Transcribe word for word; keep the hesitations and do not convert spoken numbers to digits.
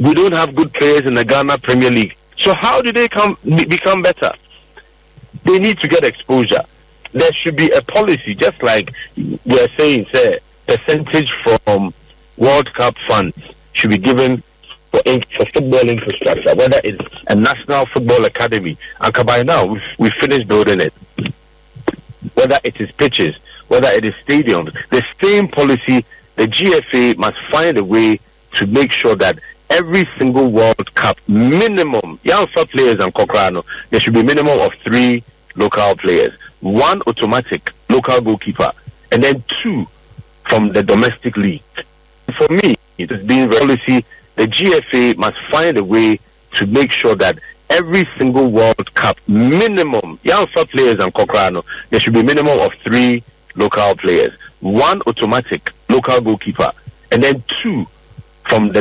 we don't have good players in the Ghana Premier League. So how do they come be, become better? They need to get exposure. There should be a policy, just like we are saying, say, percentage from World Cup funds should be given for, for football infrastructure, whether it's a national football academy. And by now, we've, we've finished building it. Whether it is pitches, whether it is stadiums, the same policy, the G F A must find a way to make sure that every single World Cup minimum, young players and Kokrano, there should be a minimum of three local players, one automatic local goalkeeper, and then two from the domestic league. For me, it has been policy. The G F A must find a way to make sure that every single World Cup minimum, young players and Kokrano, there should be a minimum of three local players, one automatic local goalkeeper, and then two from the